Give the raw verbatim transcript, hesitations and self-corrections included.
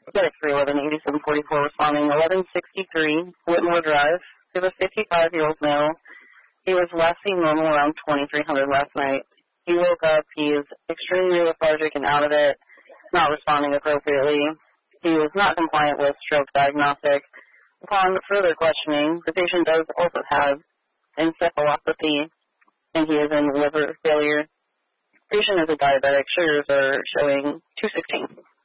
six three eleven eighty-seven forty-four responding eleven sixty-three Whitmore Drive. He was a fifty-five-year-old male. He was last seen normal around twenty-three hundred last night. He woke up. He is extremely lethargic and out of it, not responding appropriately. He was not compliant with stroke diagnostic. Upon further questioning, the patient does also have encephalopathy, and he is in liver failure. The patient is a diabetic. Sugars are showing two sixteen.